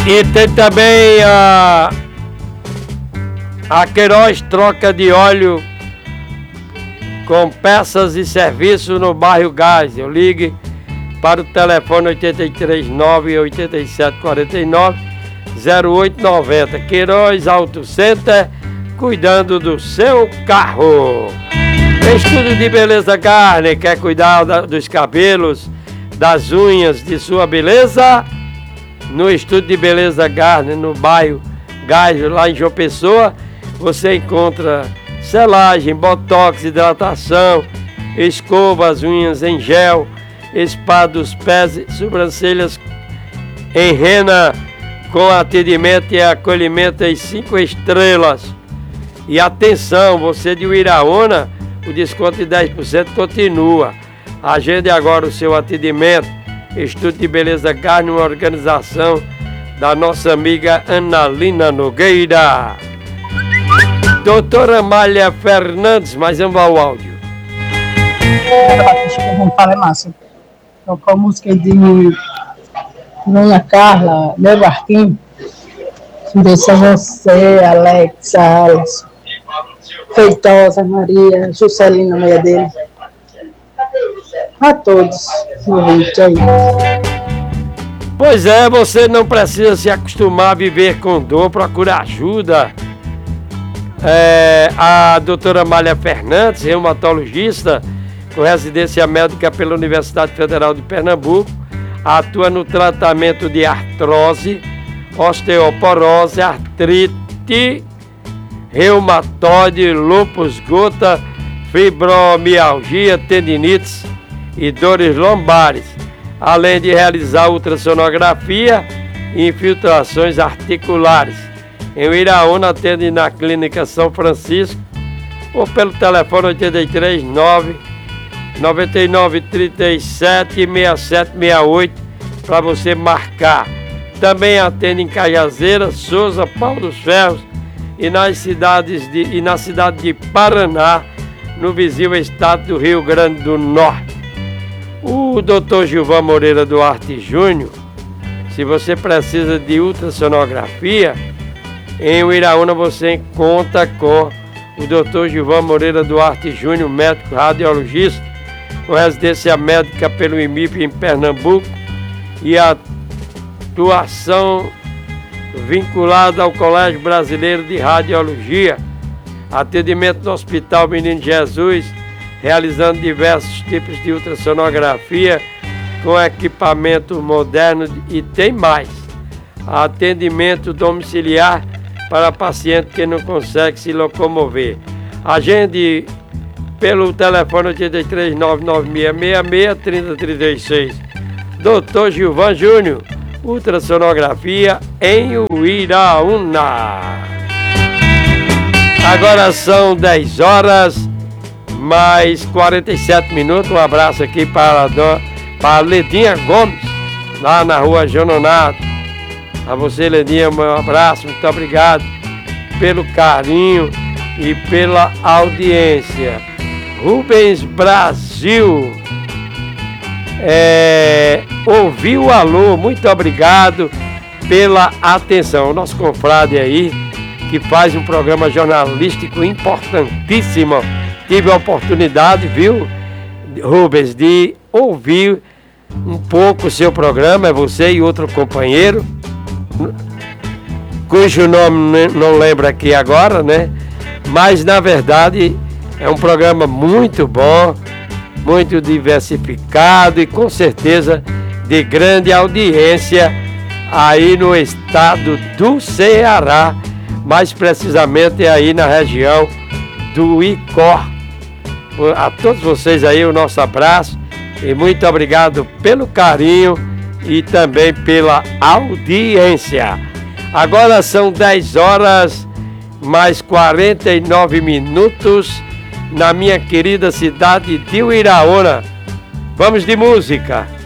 E tem também a Queiroz troca de óleo com peças e serviços no bairro Gás. Eu ligue para o telefone 839-8749-0890. Queiroz Auto Center, cuidando do seu carro. Estudo de Beleza Carne, quer cuidar dos cabelos, das unhas, de sua beleza? No Estúdio de Beleza Carne, no bairro Gás, lá em João Pessoa, você encontra selagem, botox, hidratação, escova, as unhas em gel, spa dos pés, sobrancelhas em rena, com atendimento e acolhimento em 5 estrelas. E atenção, você de Uiraúna, o desconto de 10% continua. Agende agora o seu atendimento. Estúdio de Beleza Carne, uma organização da nossa amiga Analina Nogueira. Doutora Amália Fernandes, mais um áudio. Vamos falar massa. Tocou a música de Dona Carla, meu Barquinho. Deixa você, Alexa, Alisson, Feitosa, Maria, Juscelina, a mulher dele. A todos, ouvinte aí. Pois é, você não precisa se acostumar a viver com dor, procura ajuda. A doutora Amália Fernandes, reumatologista, com residência médica pela Universidade Federal de Pernambuco, atua no tratamento de artrose, osteoporose, artrite, reumatoide, lúpus, gota, fibromialgia, tendinites e dores lombares, além de realizar ultrassonografia e infiltrações articulares. Em Uiraúna, atende na Clínica São Francisco ou pelo telefone 83 99 37 6768 para você marcar. Também atende em Cajazeiras, Souza, Pau dos Ferros e na cidade de Paraná, no vizinho estado do Rio Grande do Norte. O Dr. Gilvan Moreira Duarte Júnior, se você precisa de ultrassonografia, em Uiraúna você conta com o Dr. Gilvan Moreira Duarte Júnior, médico radiologista, com residência médica pelo IMIP em Pernambuco e atuação vinculada ao Colégio Brasileiro de Radiologia. Atendimento no Hospital Menino Jesus, realizando diversos tipos de ultrassonografia com equipamento moderno e tem mais. Atendimento domiciliar para paciente que não consegue se locomover. Agende pelo telefone 83 99666 3036. Dr. Gilvan Júnior, ultrassonografia em Uiraúna. Agora são 10 horas mais 47 minutos. Um abraço aqui para a Ledinha Gomes, lá na rua Jononato. A você, Ledinha, um abraço, muito obrigado pelo carinho e pela audiência. Rubens Brasil, ouviu o alô, muito obrigado pela atenção. O nosso confrade aí, que faz um programa jornalístico importantíssimo. Tive a oportunidade, viu, Rubens, de ouvir um pouco o seu programa, é você e outro companheiro, cujo nome não lembro aqui agora, né? Mas, na verdade, é um programa muito bom, muito diversificado e, com certeza, de grande audiência aí no estado do Ceará, mais precisamente aí na região do Icó. A todos vocês aí, o nosso abraço e muito obrigado pelo carinho e também pela audiência. Agora são 10 horas mais 49 minutos na minha querida cidade de Uiraúna. Vamos de música.